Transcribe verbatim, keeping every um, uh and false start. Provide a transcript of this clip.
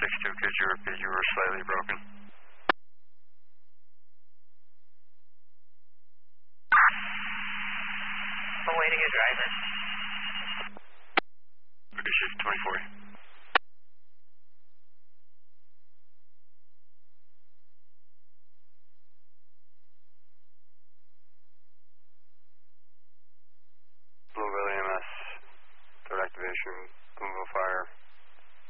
six two, could you repeat? You were slightly broken. I'm waiting a driver. Okay, shift twenty-four. Louisville E M S, third activation.